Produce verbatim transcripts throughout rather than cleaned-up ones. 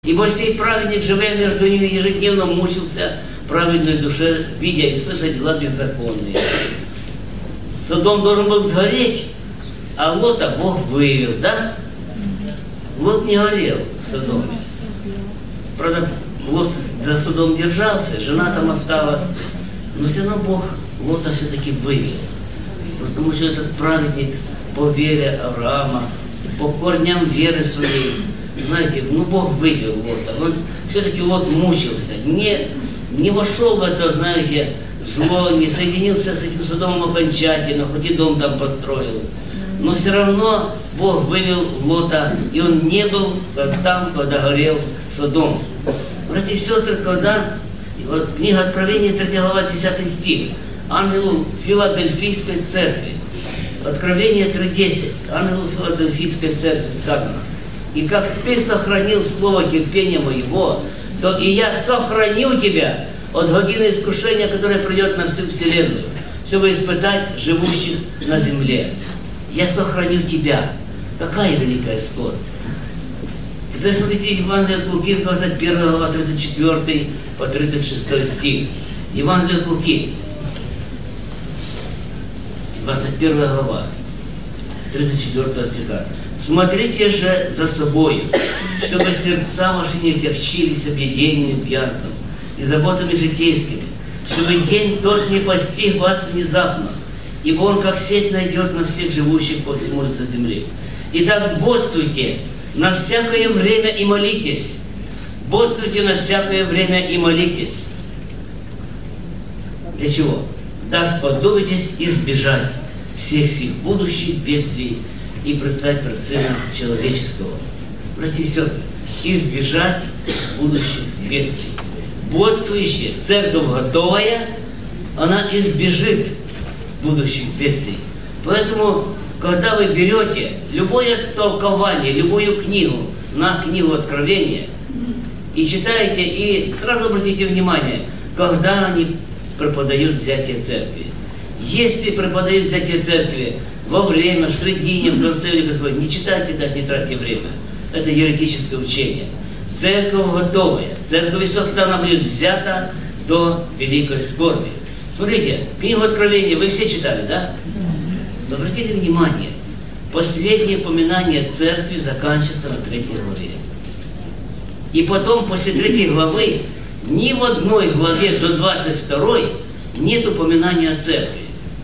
И Моисей, праведник, живя между ними, ежедневно мучился в праведной душе, видя и слыша дела беззаконные. Содом должен был сгореть, а Лота Бог вывел, да? Лот не горел в Содоме. Правда, Лот за Содом держался, жена там осталась, но все равно Бог Лота все-таки вывел. Потому что этот праведник по вере Авраама, по корням веры своей, знаете, ну Бог вывел Лота. Он все-таки Лот мучился, не, не вошел в это, знаете, зло, не соединился с этим Содомом окончательно, хоть и дом там построил. Но все равно Бог вывел Лота, и он не был там, когда горел Содом. Братья и сестры, когда, вот, книга Откровения, третья глава, десятый стих, ангелу Филадельфийской церкви, Откровение три десять, ангелу Филадельфийской церкви сказано: «И как ты сохранил слово терпения моего, то и я сохраню тебя от годины искушения, которое придет на всю вселенную, чтобы испытать живущих на земле». Я сохраню тебя. Какая великая скорбь. Теперь смотрите Евангелие от Луки, двадцать первая глава, тридцать четвёртый по тридцать шестой стих. Евангелие от Луки, двадцать первая глава, тридцать четвёртого стиха. «Смотрите же за собой, чтобы сердца ваши не отягчились объедением и пьянством и заботами житейскими, чтобы день тот не постиг вас внезапно, ибо он как сеть найдет на всех живущих по всему лицу земли. Итак, бодрствуйте на всякое время и молитесь». Бодрствуйте на всякое время и молитесь. Для чего? Да сподобитесь избежать всех сих будущих бедствий и предстать пред Сыном Человеческого. Братья и сестры, избежать будущих бедствий. Бодрствующая, церковь готовая, она избежит будущих бедствий. Поэтому, когда вы берете любое толкование, любую книгу на книгу Откровения и читаете, и сразу обратите внимание, когда они преподают взятие церкви. Если преподают взятие церкви во время, в середине, в конце или Господь, не читайте так, не тратьте время. Это еретическое учение. Церковь готовая. Церковь Иисуса, она будет взята до великой скорби. Смотрите, книгу Откровения вы все читали, да? Вы обратили внимание, последнее упоминание церкви заканчивается на третьей главе. И потом, после третьей главы, ни в одной главе до двадцать второй нет упоминания о церкви.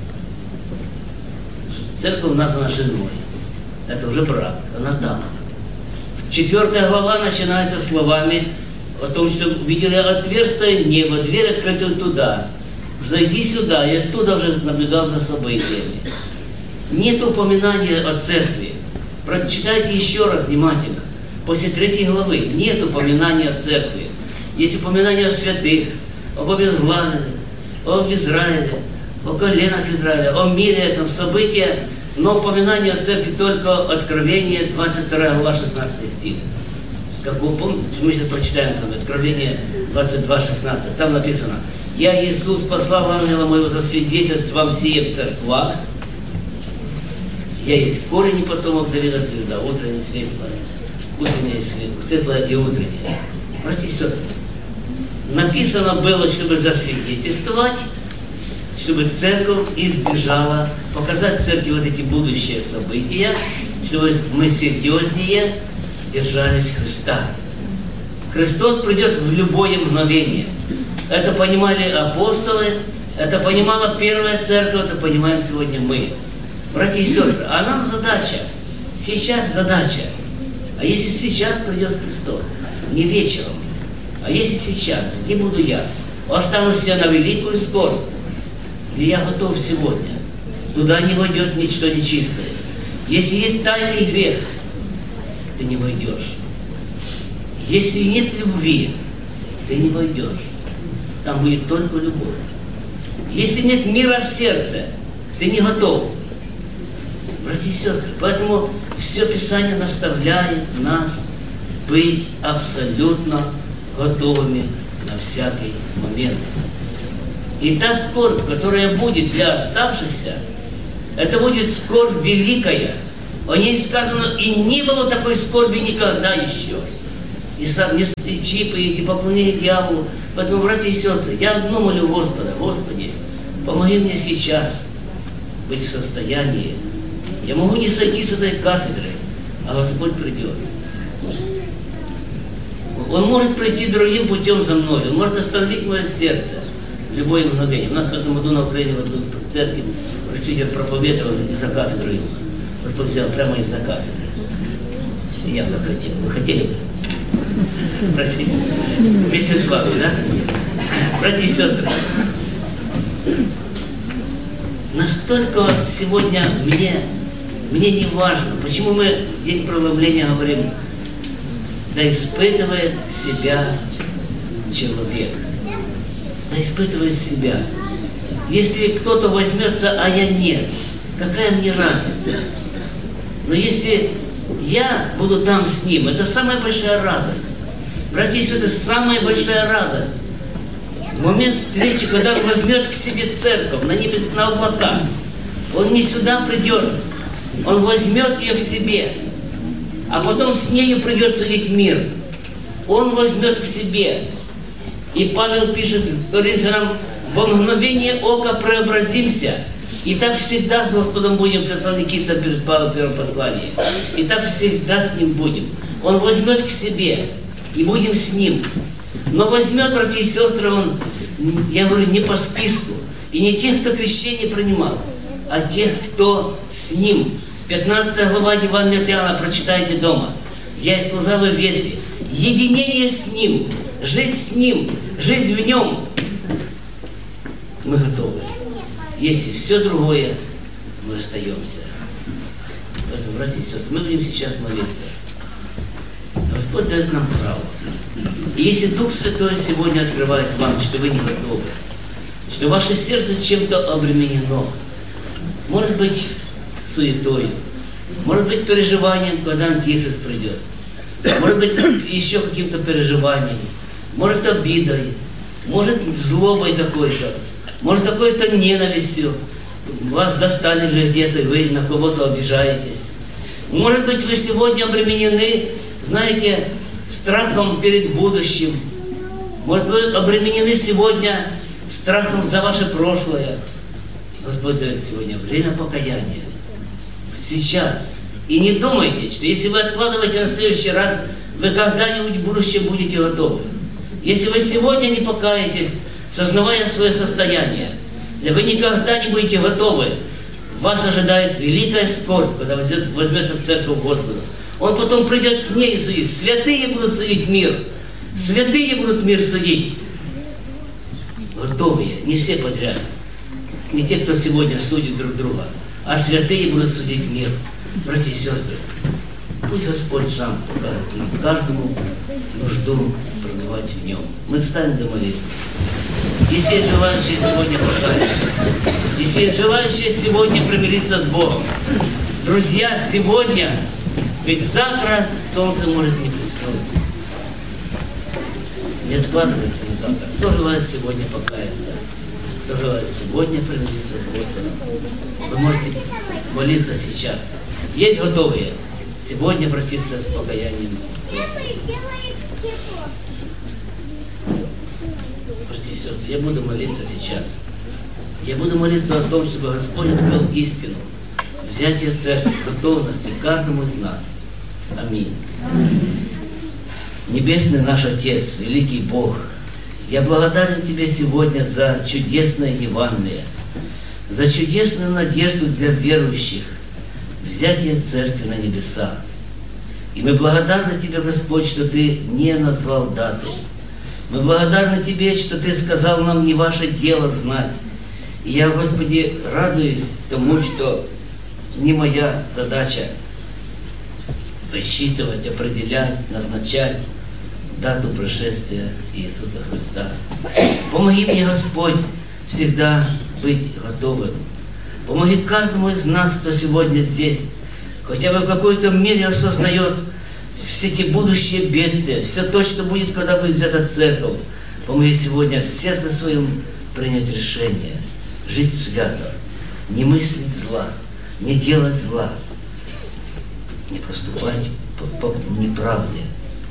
Церковь названа женой. Это уже брак, она там. Четвертая глава начинается словами о том, что видели отверстие неба, дверь открытую туда. Зайди сюда, и оттуда уже наблюдал за событиями. Нет упоминания о церкви. Прочитайте еще раз внимательно. После третьей главы нет упоминания о церкви. Есть упоминание о святых, об обезглавленных, об Израиле, о коленах Израиля, о мире этом, события, но упоминание о церкви только Откровение, двадцать вторая глава, шестнадцатый стих. Как вы помните, мы сейчас прочитаем с вами Откровение двадцать два шестнадцать. Там написано: «Я, Иисус, послал ангела моего засвидетельствовать вам сие в церквах. Я есть корень и потомок Давида, звезда, утренняя светлая, утренняя светлая и утренняя». Братья и сестры, написано было, чтобы засвидетельствовать, чтобы церковь избежала, показать церкви вот эти будущие события, чтобы мы серьезнее держались Христа. Христос придет в любое мгновение. Это понимали апостолы, это понимала первая церковь, это понимаем сегодня мы. Братья и сестры, а нам задача, сейчас задача, а если сейчас придет Христос, не вечером, а если сейчас, где буду я? Останусь я на великую скорбь, и я готов сегодня. Туда не войдет ничто нечистое. Если есть тайный грех, ты не войдешь. Если нет любви, ты не войдешь. Там будет только любовь. Если нет мира в сердце, ты не готов. Братья и сестры, поэтому все Писание наставляет нас быть абсолютно готовыми на всякий момент. И та скорбь, которая будет для оставшихся, это будет скорбь великая. О ней сказано: и не было такой скорби никогда еще. и, сам, и чипы, и поклонение дьяволу. Поэтому, братья и сестры, я одно молю Господа: Господи, помоги мне сейчас быть в состоянии. Я могу не сойти с этой кафедры, а Господь придет. Он может пройти другим путем за мной, Он может остановить мое сердце в любое мгновение. У нас в этом году на Украине в одной церкви пресвитер проповедовал из-за кафедры ему. Господь взял прямо из-за кафедры. И я бы захотел. Вы хотели бы? Братья и сестры. Вместе с вами, да? Братья и сестры, настолько сегодня мне, мне не важно, почему мы в день преломления говорим: да испытывает себя человек. Да испытывает себя. Если кто-то возьмется, а я нет, какая мне разница? Но если я буду там с ним, это самая большая радость. Братья и сестры, это самая большая радость. В момент встречи, когда Он возьмет к себе церковь на небес, на облака, Он не сюда придет, Он возьмет ее к себе, а потом с нею придет судить мир. Он возьмет к себе. И Павел пишет Коринфянам: во мгновение ока преобразимся. И так всегда с Господом будем, Фессалоникийцам перед Павлом в первом послании. И так всегда с Ним будем. Он возьмет к себе, и будем с Ним. Но возьмет, братья и сестры, Он, я говорю, не по списку. И не тех, кто крещение принимал, а тех, кто с Ним. пятнадцатая глава Евангелия от Иоанна, прочитайте дома. Я из лозовой ветви. Единение с Ним, жизнь с Ним, жизнь в Нем. Мы готовы. Если все другое, мы остаемся. Поэтому, братья и сестры, мы будем сейчас молиться. Господь дает нам право. И если Дух Святой сегодня открывает вам, что вы не готовы, что ваше сердце чем-то обременено, может быть, суетой, может быть, переживанием, когда Антихрист придет, может быть, еще каким-то переживанием, может, обидой, может, злобой какой-то, может, какой-то ненавистью. Вас достали же где-то, и вы на кого-то обижаетесь. Может быть, вы сегодня обременены, знаете, страхом перед будущим. Может, вы обременены сегодня страхом за ваше прошлое. Господь дает сегодня время покаяния. Сейчас. И не думайте, что если вы откладываете на следующий раз, вы когда-нибудь в будущем будете готовы. Если вы сегодня не покаетесь, сознавая свое состояние, вы никогда не будете готовы. Вас ожидает великая скорбь, когда возьмется церковь Господа. Он потом придет с ней судить. Святые будут судить мир. Святые будут мир судить. Готовые, не все подряд. Не те, кто сегодня судит друг друга, а святые будут судить мир. Братья и сестры, пусть Господь сам покажет каждому нужду пребывать в нем. Мы встанем для молитвы. Если есть желающие сегодня покаяться, если есть желающие сегодня примириться с Богом, друзья, сегодня, ведь завтра солнце может не блеснуть. Не откладывайте на завтра. Кто желает сегодня покаяться? Кто желает сегодня примириться с Господом? Вы можете молиться сейчас. Есть готовые сегодня обратиться с покаянием. Братья и сестры, я буду молиться сейчас. Я буду молиться о том, чтобы Господь открыл истину, взятие церкви, готовности каждому из нас. Аминь. Небесный наш Отец, великий Бог, я благодарен Тебе сегодня за чудесное Евангелие, за чудесную надежду для верующих, взятие церкви на небеса. И мы благодарны Тебе, Господь, что Ты не назвал даты. Мы благодарны Тебе, что Ты сказал нам не ваше дело знать. И я, Господи, радуюсь тому, что не моя задача высчитывать, определять, назначать дату пришествия Иисуса Христа. Помоги мне, Господь, всегда быть готовым. Помоги каждому из нас, кто сегодня здесь, хотя бы в какой-то мере осознает все эти будущие бедствия, все то, что будет, когда будет взята церковь. Помоги сегодня в сердце своем принять решение, жить свято, не мыслить зла, не делать зла, не поступать по, по неправде.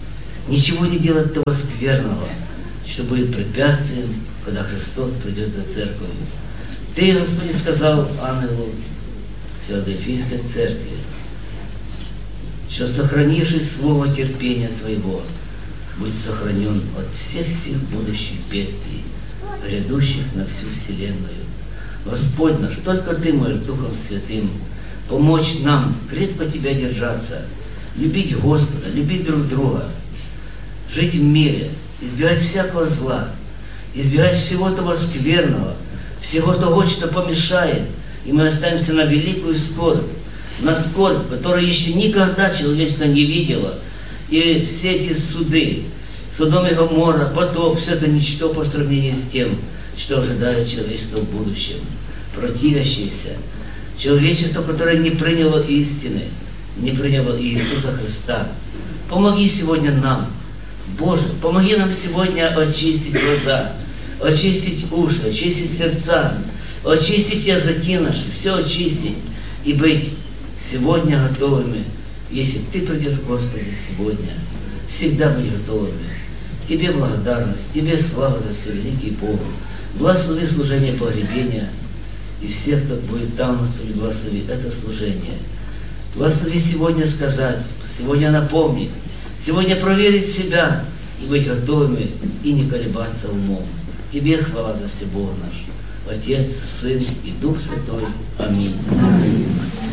Ничего не делать того скверного, что будет препятствием, когда Христос придет за церковью. Ты, Господи, сказал ангелу Филадельфийской церкви, что сохранивший слово терпения Твоего, будь сохранен от всех сих будущих бедствий, грядущих на всю вселенную. Господь наш, только Ты можешь Духом Святым помочь нам крепко Тебя держаться, любить Господа, любить друг друга, жить в мире, избегать всякого зла, избегать всего того скверного, всего того, что помешает, и мы останемся на великую скорбь, на скорбь, которую еще никогда человечество не видело. И все эти суды, Содом и Гоморра, потоп, все это ничто по сравнению с тем, что ожидает человечество в будущем. Противящееся человечество, которое не приняло истины, не приняло Иисуса Христа. Помоги сегодня нам, Боже, помоги нам сегодня очистить глаза, очистить уши, очистить сердца, очистить языки наши, все очистить и быть сегодня готовыми. Если Ты придешь, Господи, сегодня, всегда быть готовыми. Тебе благодарность, Тебе слава за все, великий Бог. Благослови служение погребения и всех, кто будет там, Господи, благослови это служение. Благослови сегодня сказать, сегодня напомнить, сегодня проверить себя и быть готовыми и не колебаться умом. Тебе хвала за все, Бог наш, Отец, Сын и Дух Святой. Аминь.